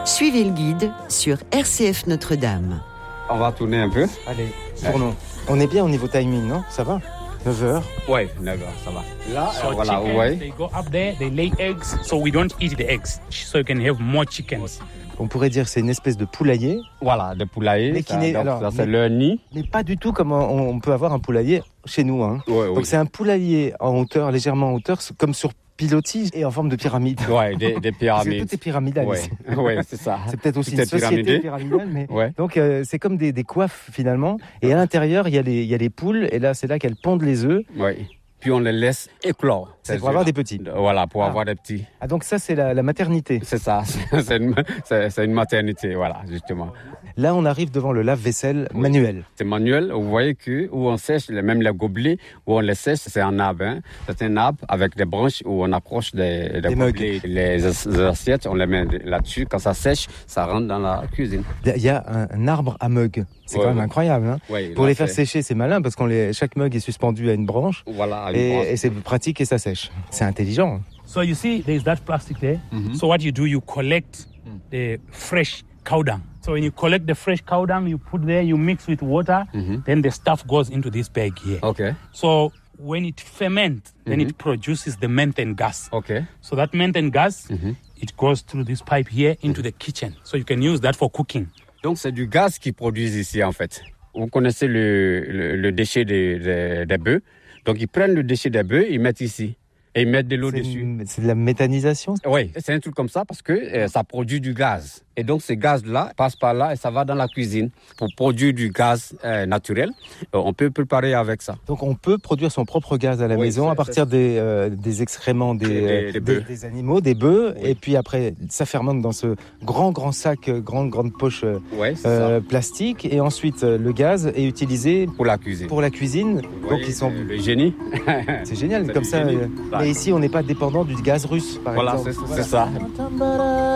Suivez le guide sur RCF Notre-Dame. On va tourner un peu. Allez, tournons. On est bien au niveau timing, non? Ça va? 9h. Oui, 9h, ça va. Là, So voilà, chickens, vous voyez. they go up there, they lay eggs, so we don't eat the eggs, so you can have more chickens. On pourrait dire que c'est une espèce de poulailler, Voilà, des poulaillers. Mais qui ça, n'est- donc, alors, ça, c'est mais- leur nid. mais pas du tout comme on peut avoir un poulailler chez nous. Hein. Ouais, oui. Donc c'est un poulailler en hauteur, légèrement en hauteur, comme sur pilotis et en forme de pyramide. Ouais, des Parce que pyramides. tout est pyramidal Ouais, ici. ouais, c'est ça. C'est peut-être aussi Tout une est société pyramidé. pyramidale, mais Ouais. donc c'est comme des coiffes finalement. Et à l'intérieur, il y a les poules, et là c'est là qu'elles pondent les œufs. Ouais. Puis on les laisse éclore. C'est pour avoir des petits. Voilà, pour Ah. avoir des petits. Ah donc ça c'est la maternité. C'est ça, c'est une maternité, voilà, justement. Là on arrive devant le lave-vaisselle manuel. C'est manuel, vous voyez que où on sèche, même les gobelets, où on les sèche, c'est un arbre. Hein. C'est un arbre avec des branches où on accroche des gobelets. Les assiettes, on les met là-dessus. Quand ça sèche, ça rentre dans la cuisine. Il y a un arbre à mug. C'est Ouais, quand même ouais. incroyable. Hein. Ouais, Pour là, les faire c'est- sécher, c'est malin parce chaque mug est suspendu à une branche Voilà, une branche. et c'est pratique et ça sèche. C'est intelligent. So you see, there's that plastic there. Mhm. So what you do, you collect the fresh cow dung. So when you collect the fresh cow dung, you put there, you mix with water, then the stuff goes into this bag here. OK, So when it ferments, then it produces the methane gas. OK. So that methane gas, it goes through this pipe here into the kitchen. So you can use that for cooking. Donc c'est du gaz qu'ils produisent ici en fait. Vous connaissez le déchet des bœufs. Donc ils prennent le déchet des bœufs, ils mettent ici. Et ils mettent de l'eau dessus. C'est de la méthanisation. Oui, c'est un truc comme ça parce que ça produit du gaz. Et donc, ce gaz-là passe par là et ça va dans la cuisine pour produire du gaz naturel. On peut préparer avec ça. Donc on peut produire son propre gaz à la Oui, maison à c'est- partir des excréments Des bœufs. des animaux, des bœufs. Oui. Et puis après, ça fermente dans ce grand sac, grande poche Oui, c'est ça. plastique. Et ensuite, le gaz est utilisé Pour la cuisine. pour la cuisine. Vous Donc voyez, ils sont... le génie. C'est génial, c'est comme du ça. génie. Mais ici, on n'est pas dépendant du gaz russe, par Voilà, exemple. c'est ça.